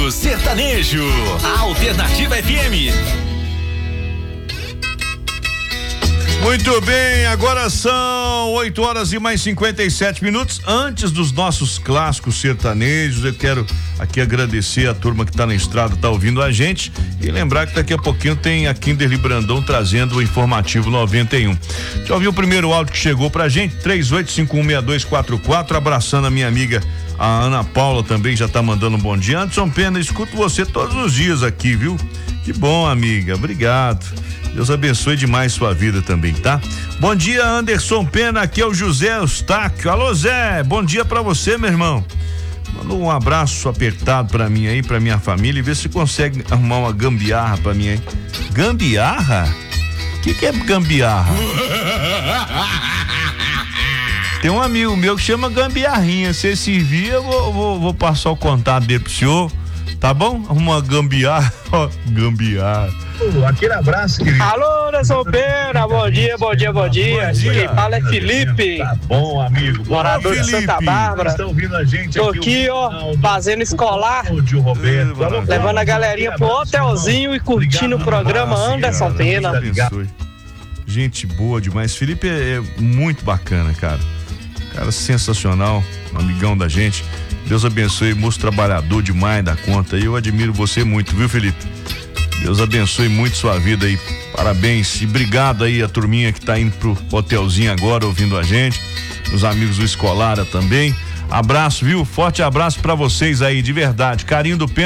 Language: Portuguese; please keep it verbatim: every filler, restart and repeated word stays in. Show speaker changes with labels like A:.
A: Rádio Sertanejo, a Alternativa F M.
B: Muito bem, agora são oito horas e mais cinquenta e sete minutos. Antes dos nossos clássicos sertanejos, eu quero aqui agradecer a turma que tá na estrada, tá ouvindo a gente, e lembrar que daqui a pouquinho tem a Kimberly Brandão trazendo o informativo noventa e um. Já ouviu o primeiro áudio que chegou pra gente? três oito cinco um seis dois quatro quatro, abraçando a minha amiga a Ana Paula, também já tá mandando um bom dia. Anderson Pena, escuto você todos os dias aqui, viu? Que bom, amiga, obrigado. Deus abençoe demais sua vida também, tá? Bom dia, Anderson Pena, aqui é o José Eustáquio. Alô, Zé, bom dia pra você, meu irmão. Manda um abraço apertado pra mim aí, pra minha família, e vê se consegue arrumar uma gambiarra pra mim aí. Gambiarra? O que que é gambiarra? Tem um amigo meu que chama gambiarrinha, se servir eu vou, vou, vou passar o contato dele pro senhor, tá bom? Arruma uma gambiarra, ó, gambiarra.
C: Aquele abraço, querido.
D: Alô, Anderson Pena, bom dia, bom dia, bom dia.
B: Bom dia.
D: Quem fala é Felipe.
C: Tá bom, amigo.
D: Morador de Santa Bárbara.
C: Estão ouvindo a gente
D: Tô
C: aqui,
D: aqui, ó, fazendo escolar,
C: Cláudio Roberto,
D: levando a galerinha pro hotelzinho e curtindo o programa Anderson Pena.
B: Gente boa demais. Felipe é, é muito bacana, cara. Cara sensacional, um amigão da gente. Deus abençoe, moço trabalhador demais da conta. E eu admiro você muito, viu, Felipe? Deus abençoe muito sua vida aí. Parabéns e obrigado aí a turminha que tá indo pro hotelzinho agora ouvindo a gente. Os amigos do Escolara também. Abraço, viu? Forte abraço pra vocês aí, de verdade. Carinho do Pena.